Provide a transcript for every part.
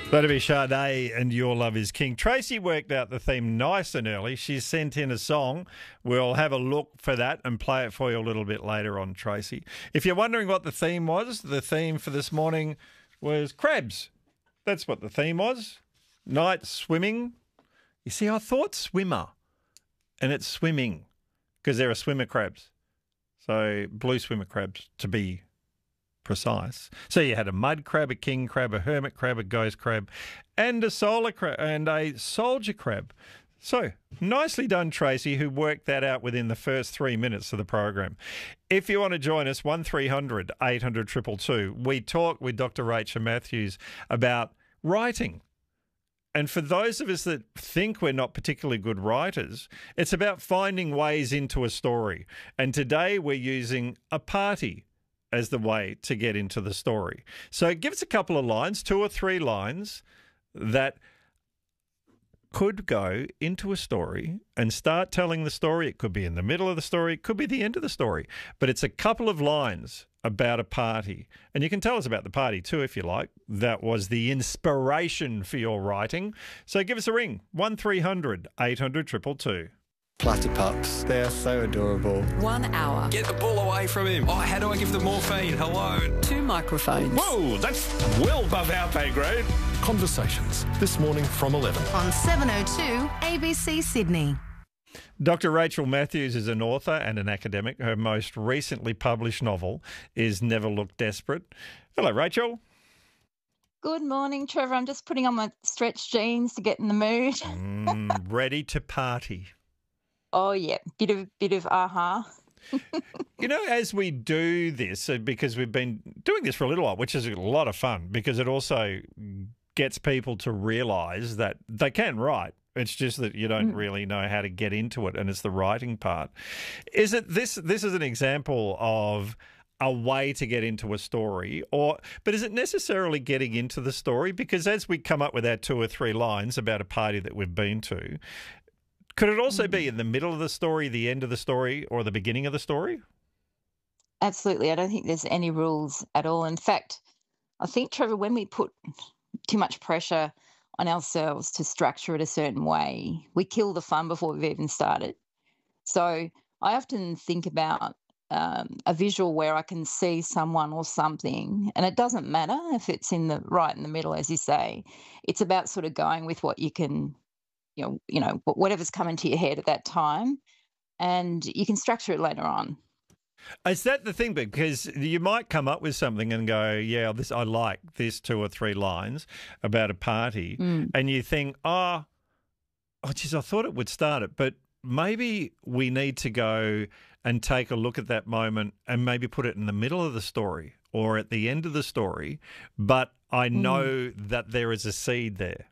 That'd be Sade and Your Love is King. Tracy worked out the theme nice and early. She sent in a song. We'll have a look for that and play it for you a little bit later on, Tracy. If you're wondering what the theme was, the theme for this morning was crabs. That's what the theme was. Night swimming. You see, I thought swimmer, and it's swimming because there are swimmer crabs. So blue swimmer crabs to be precise. So you had a mud crab, a king crab, a hermit crab, a ghost crab, and a solar crab and a soldier crab. So nicely done, Tracy, who worked that out within the first 3 minutes of the program. If you want to join us, 1300 800 222. We talk with Dr. Rachel Matthews about writing. And for those of us that think we're not particularly good writers, it's about finding ways into a story. And today we're using a party as the way to get into the story. So give us a couple of lines, 2 or 3 lines that could go into a story and start telling the story. It could be in the middle of the story, it could be the end of the story, but it's a couple of lines about a party. And you can tell us about the party too, if you like. That was the inspiration for your writing. So give us a ring, 1300 800 222. Platypups, they are so adorable. 1 hour. Get the ball away from him. Oh, how do I give the morphine? Hello. 2 microphones. Whoa, that's well above our pay grade. Conversations, this morning from 11. On 7:02 ABC Sydney. Dr. Rachel Matthews is an author and an academic. Her most recently published novel is Never Look Desperate. Hello, Rachel. Good morning, Trevor. I'm just putting on my stretched jeans to get in the mood. Ready to party. Oh, yeah. Bit of aha. You know, as we do this, because we've been doing this for a little while, which is a lot of fun because it also gets people to realise that they can write. It's just that you don't really know how to get into it, and it's the writing part. Is it this is an example of a way to get into a story, but is it necessarily getting into the story? Because as we come up with our 2 or 3 lines about a party that we've been to, could it also be in the middle of the story, the end of the story, or the beginning of the story? Absolutely. I don't think there's any rules at all. In fact, I think, Trevor, when we put too much pressure on ourselves to structure it a certain way, we kill the fun before we've even started. So I often think about a visual where I can see someone or something, and it doesn't matter if it's right in the middle, as you say. It's about sort of going with what you can, you know, whatever's coming to your head at that time, and you can structure it later on. Is that the thing? Because you might come up with something and go, yeah, I like this 2 or 3 lines about a party, and you think, oh, geez, I thought it would start it, but maybe we need to go and take a look at that moment and maybe put it in the middle of the story or at the end of the story, but I know that there is a seed there.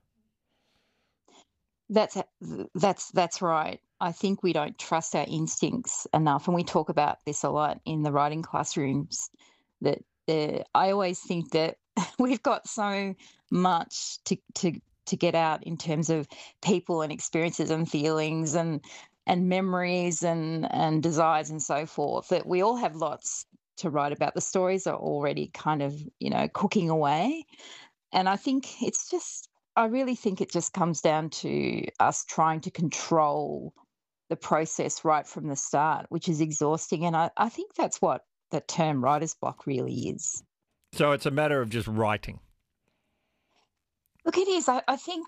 That's right. I think we don't trust our instincts enough, and we talk about this a lot in the writing classrooms. That I always think that we've got so much to get out in terms of people and experiences and feelings and memories and desires and so forth, that we all have lots to write about. The stories are already kind of, cooking away, and I really think it just comes down to us trying to control the process right from the start, which is exhausting. And I think that's what the term writer's block really is. So it's a matter of just writing. Look, it is. I think,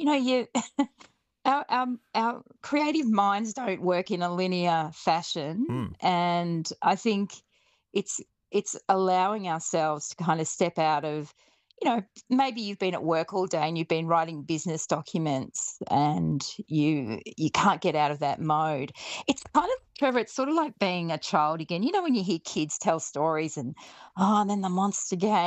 our creative minds don't work in a linear fashion. And I think it's allowing ourselves to kind of step out of, maybe you've been at work all day and you've been writing business documents and you can't get out of that mode. It's kind of, Trevor, it's sort of like being a child again. When you hear kids tell stories and then the monster game